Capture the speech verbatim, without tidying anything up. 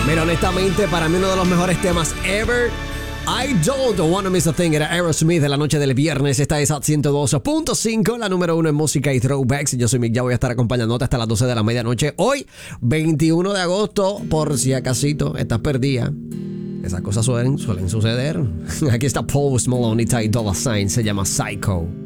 Mira, honestamente, para mí uno de los mejores temas ever. I Don't Wanna Miss a Thing era Aerosmith de la noche del viernes. Esta es Hot ciento dos punto cinco, la número uno en música y throwbacks. Yo soy Mick, ya voy a estar acompañándote hasta las doce de la medianoche. Hoy, veintiuno de agosto, por si acasito estás perdida. Esas cosas suelen, suelen suceder. Aquí está Post Malone y Ty Dolla Sign, se llama Psycho.